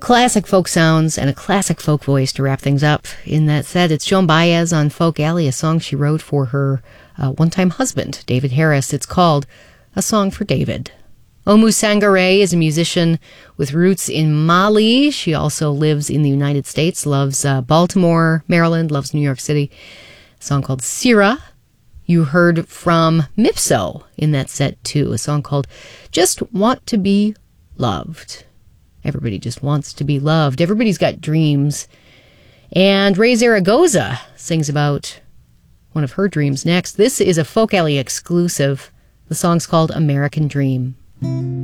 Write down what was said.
classic folk sounds and a classic folk voice to wrap things up. In that set, it's Joan Baez on Folk Alley, a song she wrote for her one-time husband, David Harris. It's called A Song for David. Oumou Sangaré is a musician with roots in Mali. She also lives in the United States, loves Baltimore, Maryland, loves New York City. A song called Sira. You heard from Mipso in that set, too. A song called Just Want to Be Loved. Everybody just wants to be loved. Everybody's got dreams. And Ray Zaragoza sings about one of her dreams next. This is a Folk Alley exclusive. The song's called American Dream.